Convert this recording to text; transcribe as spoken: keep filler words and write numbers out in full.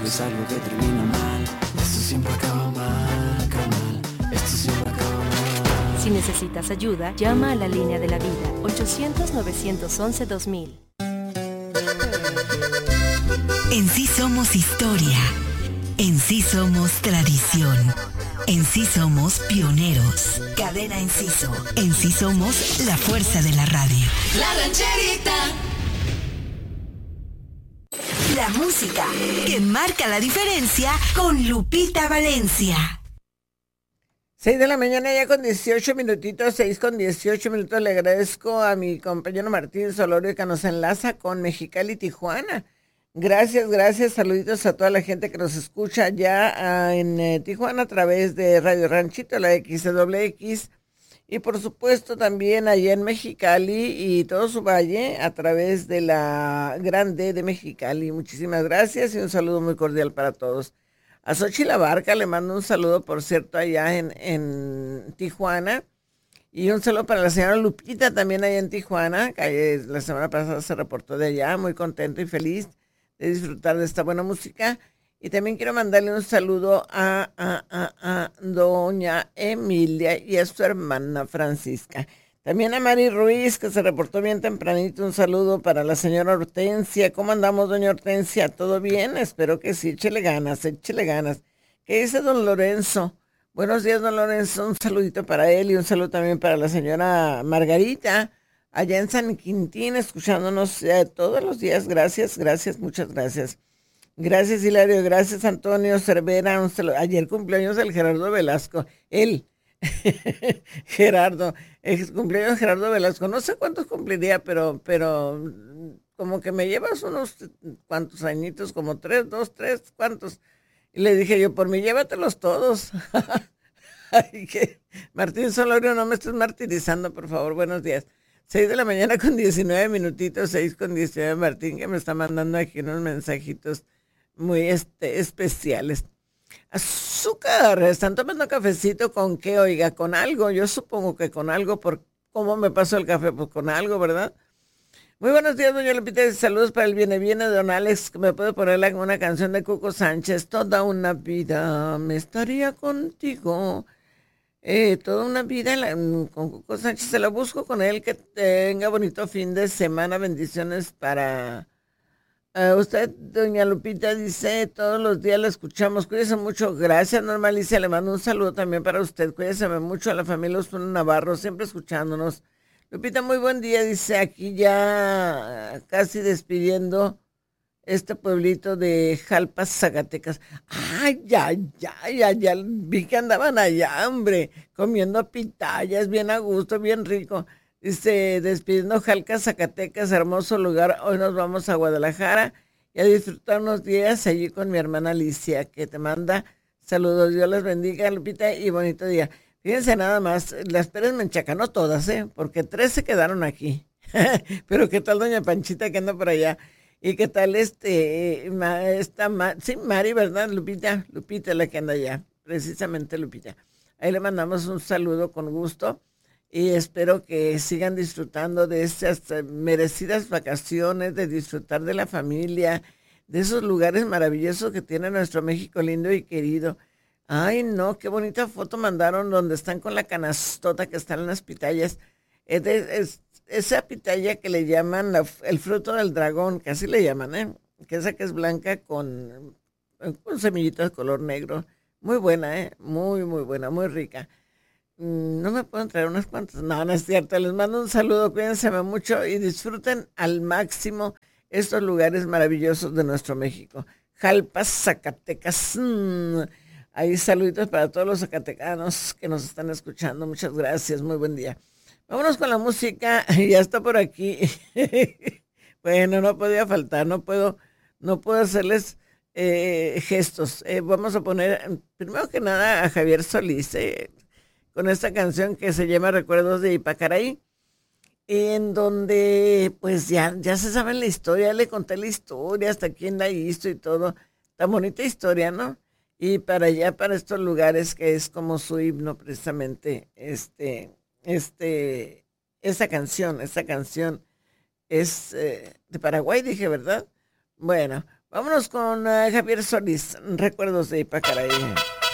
es algo que termina mal. Esto siempre acaba mal, acaba mal. Esto siempre acaba mal. Si necesitas ayuda, llama a la línea de la vida, ochocientos, novecientos once, dos mil. En sí somos historia. En sí somos tradición. En sí somos pioneros. Cadena Enciso. En sí somos la fuerza de la radio. La Rancherita. La música que marca la diferencia con Lupita Valencia. seis de la mañana ya con dieciocho minutitos, seis con dieciocho minutos. Le agradezco a mi compañero Martín Solorio que nos enlaza con Mexicali, Tijuana. Gracias, gracias. Saluditos a toda la gente que nos escucha ya uh, en eh, Tijuana a través de Radio Ranchito, la X W X. Y por supuesto también allá en Mexicali y todo su valle a través de la Grande de Mexicali. Muchísimas gracias y un saludo muy cordial para todos. A Xochitl Abarca le mando un saludo, por cierto, allá en, en Tijuana. Y un saludo para la señora Lupita también allá en Tijuana, que la semana pasada se reportó de allá, muy contento y feliz de disfrutar de esta buena música. Y también quiero mandarle un saludo a, a, a, a doña Emilia y a su hermana Francisca. También a Mari Ruiz, que se reportó bien tempranito. Un saludo para la señora Hortensia. ¿Cómo andamos, doña Hortensia? ¿Todo bien? Espero que sí. Échele ganas, échele ganas. ¿Qué dice don Lorenzo? Buenos días, don Lorenzo. Un saludito para él y un saludo también para la señora Margarita, allá en San Quintín, escuchándonos eh, todos los días. Gracias, gracias, muchas gracias. Gracias, Hilario. Gracias, Antonio Cervera. Un saludo. Ayer cumpleaños el Gerardo Velasco. Él. Gerardo, el cumpleaños Gerardo Velasco, no sé cuántos cumpliría, pero, pero como que me llevas unos cuantos añitos, como tres, dos, tres, cuantos. Y le dije yo, por mí llévatelos todos. Ay, que Martín Solorio, no me estés martirizando, por favor. Buenos días. Seis de la mañana con diecinueve minutitos, seis con diecinueve, Martín, que me está mandando aquí unos mensajitos muy este, especiales. Azúcar, ¿están tomando cafecito con qué? Oiga, con algo, yo supongo que con algo, por cómo me pasó el café, pues con algo, ¿verdad? Muy buenos días, doña Lupita, saludos para el viene viene de don Alex, que me puede poner una canción de Cuco Sánchez, toda una vida me estaría contigo, eh, toda una vida la, con Cuco Sánchez, se la busco con él, que tenga bonito fin de semana, bendiciones para... Uh, usted, doña Lupita, dice, todos los días la escuchamos, cuídese mucho, gracias, Norma Alicia, le mando un saludo también para usted, cuídese mucho, a la familia Osuna Navarro, siempre escuchándonos. Lupita, muy buen día, dice, aquí ya casi despidiendo este pueblito de Jalpas, Zacatecas. Ay, ya, ya, ya, ya, vi que andaban allá, hombre, comiendo pitayas, bien a gusto, bien rico. Dice, despidiendo Jalpas, Zacatecas, hermoso lugar. Hoy nos vamos a Guadalajara y a disfrutar unos días allí con mi hermana Alicia, que te manda saludos. Dios les bendiga, Lupita, y bonito día. Fíjense nada más, las Pérez Menchaca, no todas, ¿eh? Porque tres se quedaron aquí. Pero qué tal doña Panchita que anda por allá. Y qué tal este, esta, sí, Mari, ¿verdad, Lupita? Lupita la que anda allá, precisamente Lupita. Ahí le mandamos un saludo con gusto. Y espero que sigan disfrutando de estas merecidas vacaciones, de disfrutar de la familia, de esos lugares maravillosos que tiene nuestro México lindo y querido. Ay, no, qué bonita foto mandaron donde están con la canastota que están en las pitayas. Es, de, es esa pitaya que le llaman la, el fruto del dragón, que así le llaman, ¿eh? Que esa que es blanca con, con semillitas de color negro. Muy buena, ¿eh? Muy, muy buena, muy rica. No me pueden traer unas cuantas. No, no es cierto. Les mando un saludo. Cuídense mucho y disfruten al máximo estos lugares maravillosos de nuestro México. Jalpas, Zacatecas. Mm. Ahí saluditos para todos los zacatecanos que nos están escuchando. Muchas gracias. Muy buen día. Vámonos con la música. Ya está por aquí. Bueno, no podía faltar. No puedo, no puedo hacerles eh, gestos. Eh, vamos a poner, primero que nada, a Javier Solís. Eh, con esta canción que se llama Recuerdos de Ipacaraí, en donde pues ya, ya se sabe la historia, le conté la historia, hasta quién la hizo y todo, tan bonita historia, ¿no? Y para allá, para estos lugares que es como su himno precisamente, este, este, esa canción, esa canción es eh, de Paraguay, dije, ¿verdad? Bueno, Vámonos con uh, Javier Solís, Recuerdos de Ipacaraí.